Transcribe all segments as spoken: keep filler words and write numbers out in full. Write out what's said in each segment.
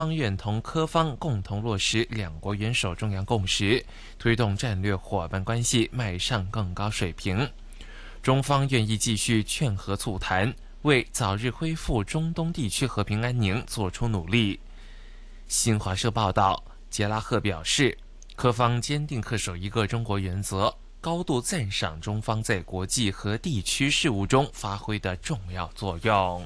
方愿同科方共同落实两国元首中央共识，推动战略伙伴关系迈上更高水平。中方愿意继续劝和促谈，为早日恢复中东地区和平安宁做出努力。新华社报道，杰拉赫表示，科方坚定恪守一个中国原则，高度赞赏中方在国际和地区事务中发挥的重要作用。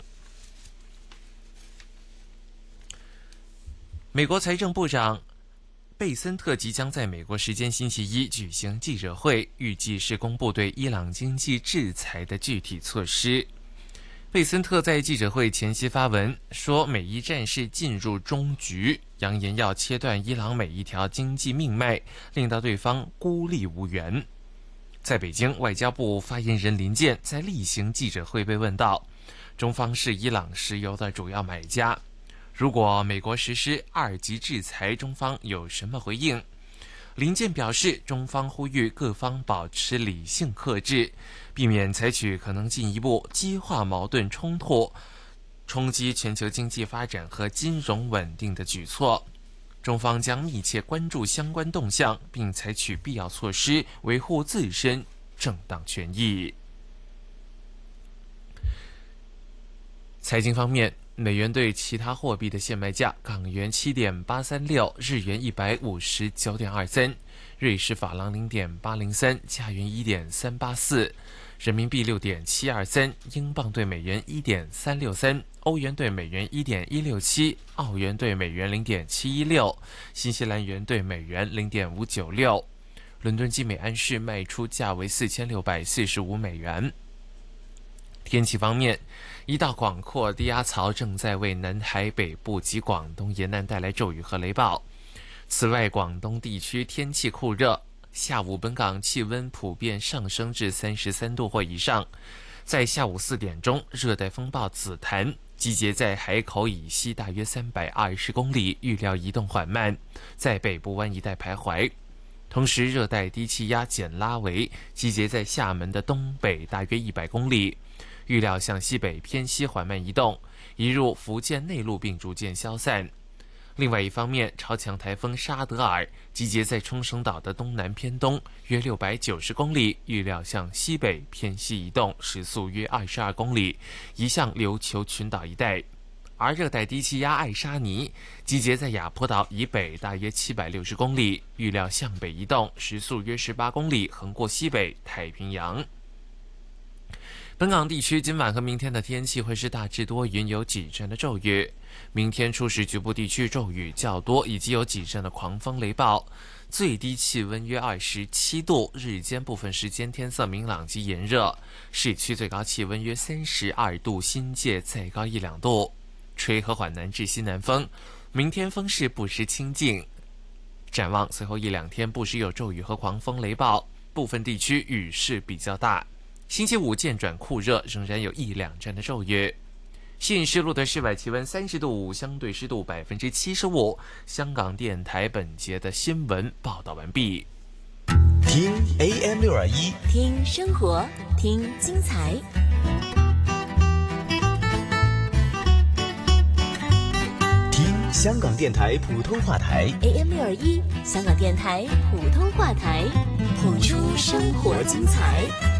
美国财政部长贝森特即将在美国时间星期一举行记者会，预计是公布对伊朗经济制裁的具体措施。贝森特在记者会前夕发文说，美伊战事进入终局，扬言要切断伊朗每一条经济命脉，令到对方孤立无援。在北京，外交部发言人林健在例行记者会被问到，中方是伊朗石油的主要买家，如果美国实施二级制裁，中方有什么回应？林健表示，中方呼吁各方保持理性克制，避免采取可能进一步激化矛盾冲突、冲击全球经济发展和金融稳定的举措。中方将密切关注相关动向，并采取必要措施，维护自身正当权益。财经方面，美元对其他货币的现卖价：港元七点八三六，日元一百五十九点二三，瑞士法郎零点八零三，加元一点三八四，人民币六点七二三，英镑对美元一点三六三，欧元对美元一点一六七，澳元对美元零点七一六，新西兰元对美元零点五九六。伦敦基美安士卖出价为四千六百四十五美元。天气方面，一道广阔低压槽正在为南海北部及广东沿岸带来骤雨和雷暴。此外，广东地区天气酷热，下午本港气温普遍上升至三十三度或以上。在下午四点钟，热带风暴紫檀集结在海口以西大约三百二十公里，预料移动缓慢，在北部湾一带徘徊。同时，热带低气压简拉维集结在厦门的东北大约一百公里，预料向西北偏西缓慢移动，移入福建内陆并逐渐消散。另外一方面，超强台风沙德尔集结在冲绳岛的东南偏东约六百九十公里，预料向西北偏西移动，时速约二十二公里，移向琉球群岛一带。而热带低气压艾莎尼集结在亚婆岛以北大约七百六十公里，预料向北移动，时速约十八公里，横过西北太平洋。本港地区今晚和明天的天气会是大致多云，有几阵的骤雨。明天初时局部地区骤雨较多，以及有几阵的狂风雷暴。最低气温约二十七度，日间部分时间天色明朗及炎热，市区最高气温约三十二度，新界再高一两度，吹和缓南至西南风。明天风势不时清劲。展望随后一两天不时有骤雨和狂风雷暴，部分地区雨势比较大。星期五渐转酷热，仍然有一两阵的骤雨。现时录的室外气温三十度，相对湿度百分之七十五。香港电台本节的新闻报道完毕。 听 A M 六二一， 听生活，听精彩。 听香港电台普通话台 A M 六二一，香港电台普通话台，谱出生活精彩。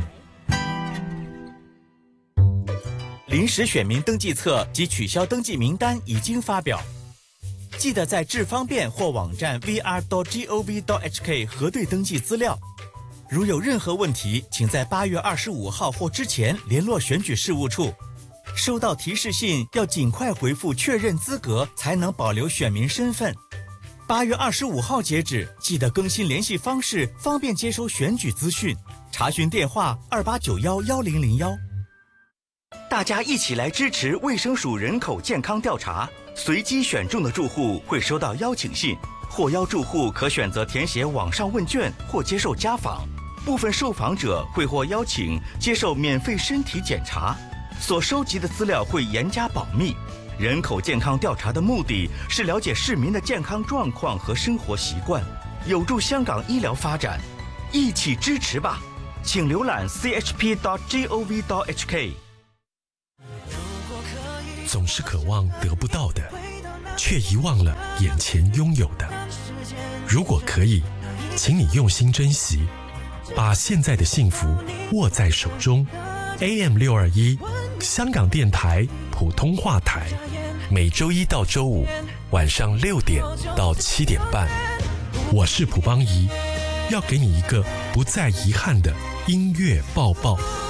临时选民登记册及取消登记名单已经发表，记得在智方便或网站 v r dot gov dot h k 核对登记资料。如有任何问题，请在八月二十五号或之前联络选举事务处。收到提示信要尽快回复确认资格，才能保留选民身份。八月二十五号截止，记得更新联系方式，方便接收选举资讯。查询电话二八九幺幺零零幺。大家一起来支持卫生署人口健康调查，随机选中的住户会收到邀请信，获邀住户可选择填写网上问卷或接受家访，部分受访者会获邀请接受免费身体检查，所收集的资料会严加保密。人口健康调查的目的是了解市民的健康状况和生活习惯，有助香港医疗发展，一起支持吧！请浏览 c h p dot gov dot h k。 总是渴望得不到的， 却遗忘了眼前拥有的。如果可以，请你用心珍惜，把现在的幸福握在手中。A M 六二一，香港电台普通话台，每周一到周五晚上六点到七点半，我是蒲邦仪，要给你一个不再遗憾的音乐抱抱。